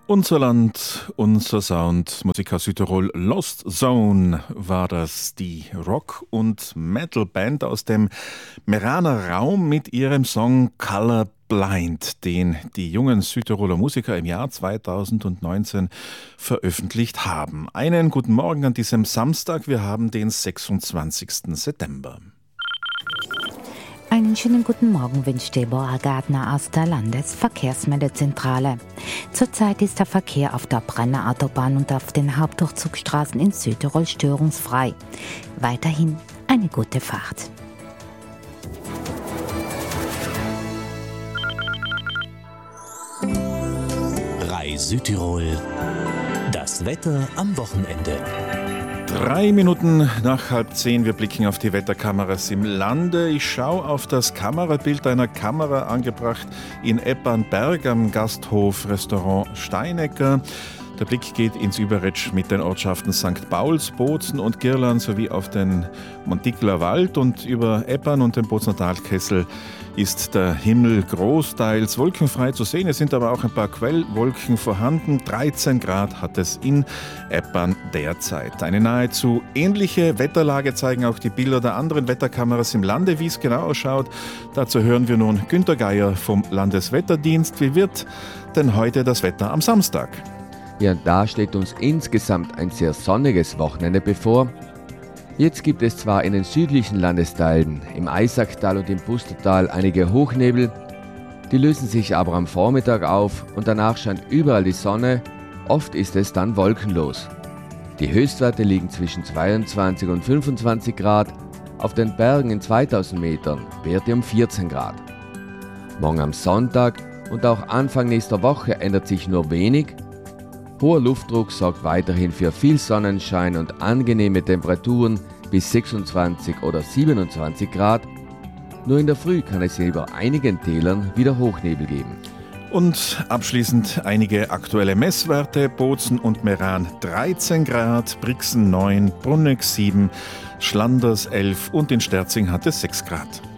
Unser Land, unser Sound, Musik aus Südtirol, Lost Zone war das, die Rock- und Metal-Band aus dem Meraner Raum mit ihrem Song Color Blind, den die jungen Südtiroler Musiker im Jahr 2019 veröffentlicht haben. Einen guten Morgen an diesem Samstag, wir haben den 26. September. Einen schönen guten Morgen wünscht Deborah Gardner aus der Landesverkehrsmeldezentrale. Zurzeit ist der Verkehr auf der Brenner Autobahn und auf den Hauptdurchzugsstraßen in Südtirol störungsfrei. Weiterhin eine gute Fahrt. Südtirol. Das Wetter am Wochenende. 3 Minuten nach 9:30, wir blicken auf die Wetterkameras im Lande. Ich schaue auf das Kamerabild einer Kamera angebracht in Eppernberg am Gasthof Restaurant Steinecker. Der Blick geht ins Überetsch mit den Ortschaften St. Pauls, Bozen und Girland sowie auf den Montikler Wald, und über Eppern und den Bozner Talkessel ist der Himmel großteils wolkenfrei zu sehen. Es sind aber auch ein paar Quellwolken vorhanden. 13 Grad hat es in Eppern derzeit. Eine nahezu ähnliche Wetterlage zeigen auch die Bilder der anderen Wetterkameras im Lande. Wie es genau ausschaut, dazu hören wir nun Günter Geier vom Landeswetterdienst. Wie wird denn heute das Wetter am Samstag? Ja, da steht uns insgesamt ein sehr sonniges Wochenende bevor. Jetzt gibt es zwar in den südlichen Landesteilen, im Eisacktal und im Pustertal, einige Hochnebel, die lösen sich aber am Vormittag auf und danach scheint überall die Sonne, oft ist es dann wolkenlos. Die Höchstwerte liegen zwischen 22 und 25 Grad, auf den Bergen in 2000 Metern Werte um 14 Grad. Morgen am Sonntag und auch Anfang nächster Woche ändert sich nur wenig. Hoher Luftdruck sorgt weiterhin für viel Sonnenschein und angenehme Temperaturen bis 26 oder 27 Grad. Nur in der Früh kann es über einigen Tälern wieder Hochnebel geben. Und abschließend einige aktuelle Messwerte. Bozen und Meran 13 Grad, Brixen 9, Bruneck 7, Schlanders 11 und in Sterzing hat es 6 Grad.